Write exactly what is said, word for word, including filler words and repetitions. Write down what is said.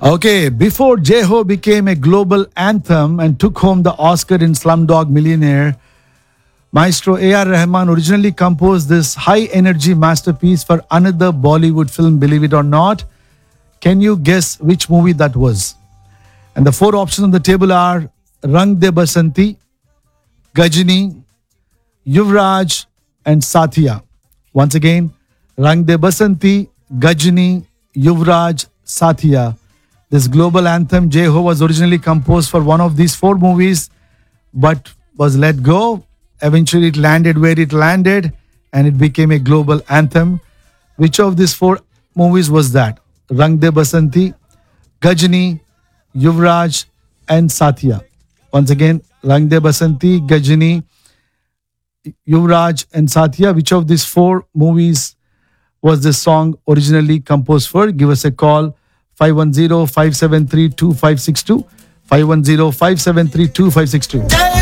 Okay, before Jai-Ho became a global anthem and took home the Oscar in Slumdog Millionaire, Maestro A R. Rahman originally composed this high-energy masterpiece for another Bollywood film, believe it or not. Can you guess which movie that was? And the four options on the table are Rang De Basanti, Gajini, Yuvraj, and Satya. Once again, Rang De Basanti, Gajini, Yuvraj, Satya. This global anthem, Jai-Ho, was originally composed for one of these four movies, but was let go. Eventually, it landed where it landed, and it became a global anthem. Which of these four movies was that? Rang De Basanti, Gajini, Yuvraj, and Satya. Once again, Rang De Basanti, Gajini, Yuvraj, and Satya. Which of these four movies was this song originally composed for? Give us a call. five one zero, five seven three, two five six two. five one zero, five seven three, two five six two.